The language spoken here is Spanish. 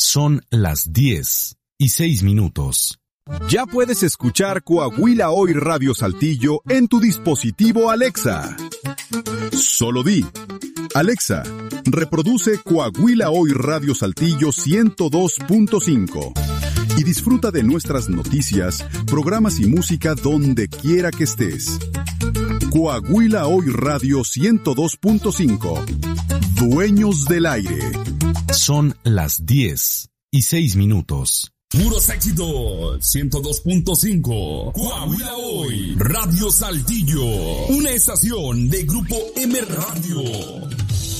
Son las 10:06. Ya puedes escuchar Coahuila Hoy Radio Saltillo en tu dispositivo Alexa. Solo di: Alexa, reproduce Coahuila Hoy Radio Saltillo 102.5 y disfruta de nuestras noticias, programas y música donde quiera que estés. Coahuila Hoy Radio 102.5. Dueños del aire. Son las 10:06. Puros éxitos, 102.5. Coahuila Hoy, Radio Saltillo. Una estación de Grupo M Radio.